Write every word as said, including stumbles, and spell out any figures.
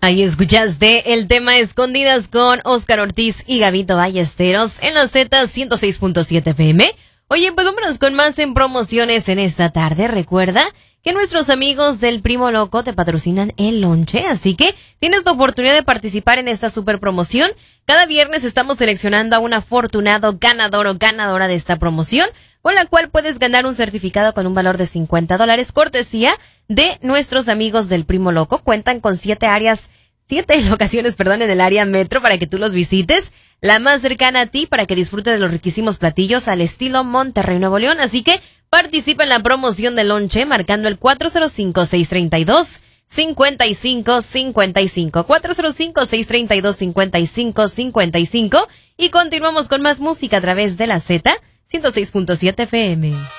Ahí escuchaste el tema Escondidas con Oscar Ortiz y Gabito Ballesteros en la Z ciento seis punto siete F M. Oye, pues vámonos con más en promociones en esta tarde. Recuerda que nuestros amigos del Primo Loco te patrocinan el lonche, así que tienes la oportunidad de participar en esta super promoción. Cada viernes estamos seleccionando a un afortunado ganador o ganadora de esta promoción, con la cual puedes ganar un certificado con un valor de cincuenta dólares, cortesía de nuestros amigos del Primo Loco. Cuentan con siete áreas, siete locaciones, perdón, en el área metro para que tú los visites. La más cercana a ti para que disfrutes de los riquísimos platillos al estilo Monterrey, Nuevo León. Así que participa en la promoción del lonche marcando el cuatro cero cinco, seis tres dos, cinco cinco cinco cinco. cuatro cero cinco, seis tres dos, cinco cinco cinco cinco. Y continuamos con más música a través de la Z ciento seis punto siete F M.